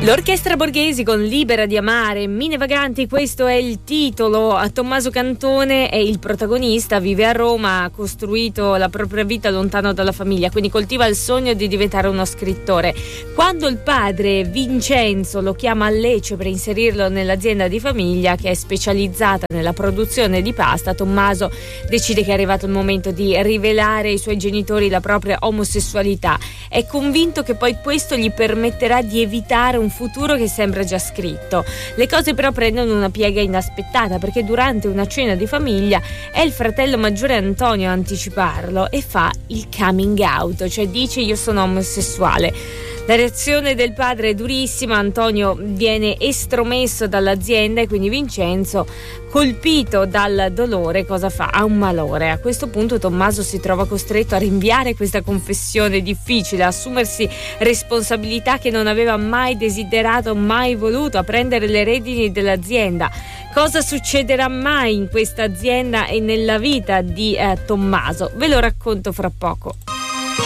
L'Orchestra Borghesi con Libera di amare, Mine vaganti, questo è il titolo. Tommaso Cantone è il protagonista, vive a Roma, ha costruito la propria vita lontano dalla famiglia, quindi coltiva il sogno di diventare uno scrittore. Quando il padre Vincenzo lo chiama a Lecce per inserirlo nell'azienda di famiglia che è specializzata nella produzione di pasta, Tommaso decide che è arrivato il momento di rivelare ai suoi genitori la propria omosessualità. È convinto che poi questo gli permetterà di evitare un futuro che sembra già scritto. Le cose però prendono una piega inaspettata, perché durante una cena di famiglia è il fratello maggiore Antonio a anticiparlo e fa il coming out, cioè dice: io sono omosessuale. La reazione del padre è durissima, Antonio viene estromesso dall'azienda e quindi Vincenzo, colpito dal dolore, cosa fa? Ha un malore. A questo punto Tommaso si trova costretto a rinviare questa confessione difficile, a assumersi responsabilità che non aveva mai desiderato, mai voluto, a prendere le redini dell'azienda. Cosa succederà mai in questa azienda e nella vita di Tommaso? Ve lo racconto fra poco.